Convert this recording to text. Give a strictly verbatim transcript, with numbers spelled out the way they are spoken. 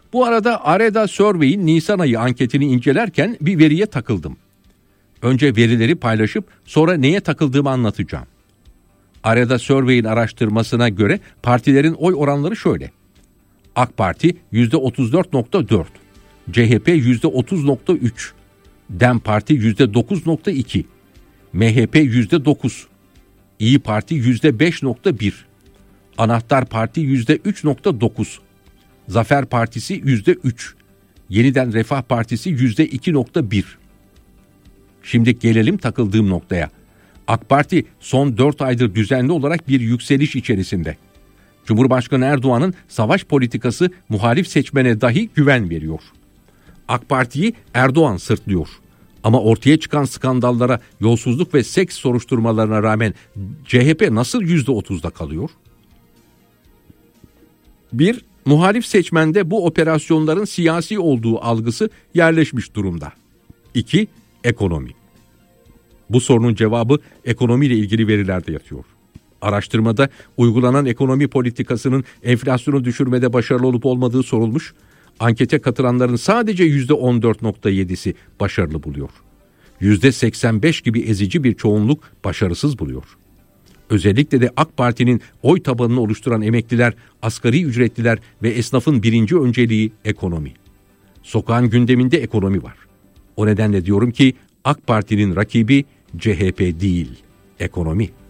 Bu arada Areda Survey'in Nisan ayı anketini incelerken bir veriye takıldım. Önce verileri paylaşıp sonra neye takıldığımı anlatacağım. Areda Survey'in araştırmasına göre partilerin oy oranları şöyle. AK Parti yüzde otuz dört nokta dört, C H P yüzde otuz nokta üç, DEM Parti yüzde dokuz nokta iki, M H P yüzde dokuz, İyi Parti yüzde beş nokta bir, Anahtar Parti yüzde üç nokta dokuz, Zafer Partisi yüzde üç, Yeniden Refah Partisi yüzde iki nokta bir. Şimdi gelelim takıldığım noktaya. AK Parti son dört aydır düzenli olarak bir yükseliş içerisinde. Cumhurbaşkanı Erdoğan'ın savaş politikası muhalif seçmene dahi güven veriyor. AK Parti'yi Erdoğan sırtlıyor. Ama ortaya çıkan skandallara, yolsuzluk ve seks soruşturmalarına rağmen C H P nasıl yüzde otuzda kalıyor? Bir, muhalif seçmende bu operasyonların siyasi olduğu algısı yerleşmiş durumda. İki, ekonomi. Bu sorunun cevabı ekonomiyle ilgili verilerde yatıyor. Araştırmada uygulanan ekonomi politikasının enflasyonu düşürmede başarılı olup olmadığı sorulmuş. Ankete katılanların sadece yüzde on dört nokta yedisi başarılı buluyor. yüzde seksen beş gibi ezici bir çoğunluk başarısız buluyor. Özellikle de AK Parti'nin oy tabanını oluşturan emekliler, asgari ücretliler ve esnafın birinci önceliği ekonomi. Sokağın gündeminde ekonomi var. O nedenle diyorum ki AK Parti'nin rakibi C H P değil, ekonomi.